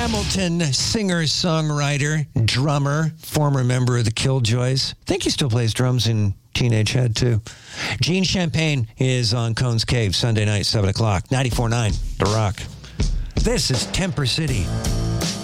Hamilton, singer, songwriter, drummer, former member of the Killjoys. I think he still plays drums in Teenage Head, too. Gene Champagne is on Cone's Cave, Sunday night, 7 o'clock. 94.9, The Rock. This is Temper City.